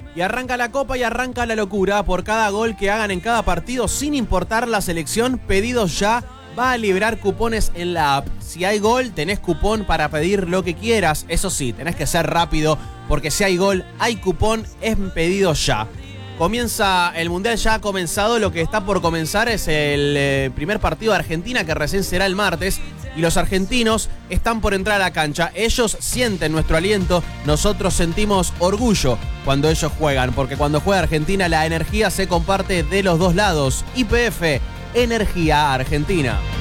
Y arranca la Copa y arranca la locura. Por cada gol que hagan en cada partido, sin importar la selección, Pedidos Ya va a liberar cupones en la app. Si hay gol, tenés cupón para pedir lo que quieras. Eso sí, tenés que ser rápido, porque si hay gol, hay cupón en Pedidos Ya. Comienza el Mundial, ya ha comenzado. Lo que está por comenzar es el primer partido de Argentina, que recién será el martes. Y los argentinos están por entrar a la cancha. Ellos sienten nuestro aliento. Nosotros sentimos orgullo cuando ellos juegan, porque cuando juega Argentina la energía se comparte de los dos lados. YPF, Energía Argentina.